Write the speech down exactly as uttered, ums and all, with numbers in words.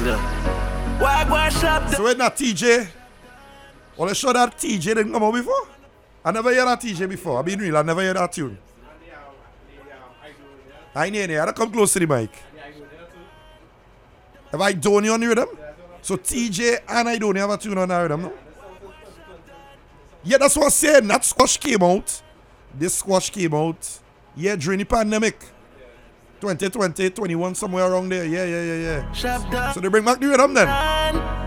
So it's not T J. Well, I sure that T J didn't come out before. I never heard that T J before. I've been real, I never heard that tune. I know, I gotta come close to the mic. Have I done you on the rhythm? So T J and I don't have a tune on the rhythm, no? Yeah, that's what I'm saying. That squash came out. This squash came out. Yeah, during the pandemic. twenty twenty, twenty-one, somewhere around there. Yeah, yeah, yeah, yeah. So they bring back the rhythm then.